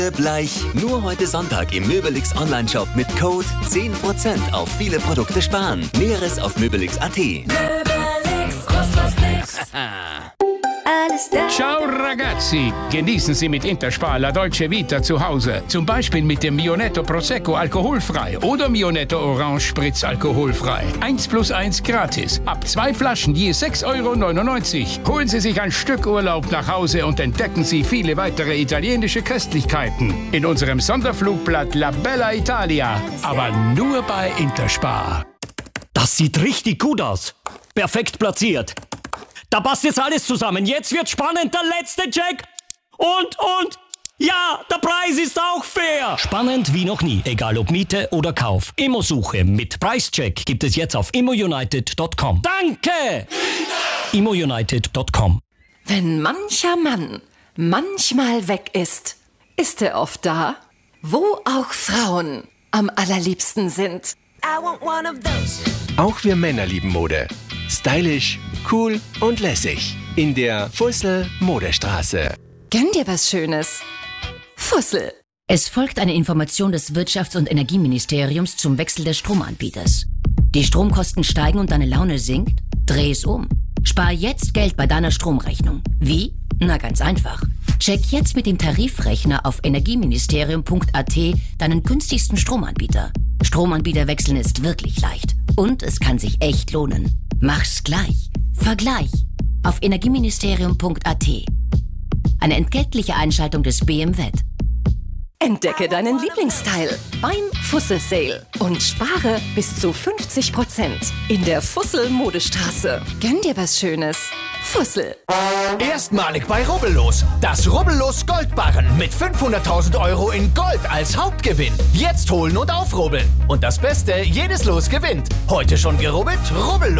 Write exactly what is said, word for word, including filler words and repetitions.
Bleich. Nur heute Sonntag im Möbelix Online-Shop mit Code zehn Prozent auf viele Produkte sparen. Näheres auf möbelix punkt at. Möbelix, kost was nix. Alles da. Ciao ragazzi, genießen Sie mit Interspar La Dolce Vita zu Hause. Zum Beispiel mit dem Mionetto Prosecco alkoholfrei oder Mionetto Orange Spritz alkoholfrei. eins plus eins gratis. Ab zwei Flaschen je sechs Euro neunundneunzig. Holen Sie sich ein Stück Urlaub nach Hause und entdecken Sie viele weitere italienische Köstlichkeiten in unserem Sonderflugblatt La Bella Italia. Aber nur bei Interspar. Das sieht richtig gut aus. Perfekt platziert. Da passt jetzt alles zusammen. Jetzt wird spannend. Der letzte Check. Und, und, ja, der Preis ist auch fair. Spannend wie noch nie. Egal ob Miete oder Kauf. Immosuche mit Preischeck gibt es jetzt auf immounited punkt com. Danke! immounited punkt com. Wenn mancher Mann manchmal weg ist, ist er oft da, wo auch Frauen am allerliebsten sind. I want one of those. Auch wir Männer lieben Mode. Stylisch, cool und lässig. In der Fussel Modestraße. Gönn dir was Schönes. Fussel. Es folgt eine Information des Wirtschafts- und Energieministeriums zum Wechsel des Stromanbieters. Die Stromkosten steigen und deine Laune sinkt? Dreh es um. Spar jetzt Geld bei deiner Stromrechnung. Wie? Na ganz einfach. Check jetzt mit dem Tarifrechner auf energieministerium punkt at deinen günstigsten Stromanbieter. Stromanbieter wechseln ist wirklich leicht. Und es kann sich echt lohnen. Mach's gleich. Vergleich auf energieministerium punkt at. Eine entgeltliche Einschaltung des B M W. Entdecke deinen Lieblingsteil beim Fussel Sale und spare bis zu fünfzig Prozent in der Fussel Modestraße. Gönn dir was Schönes. Fussel. Erstmalig bei Rubbellos. Das Rubbellos Goldbarren mit fünfhunderttausend Euro in Gold als Hauptgewinn. Jetzt holen und aufrubbeln. Und das Beste, jedes Los gewinnt. Heute schon gerubbelt? Rubbellos.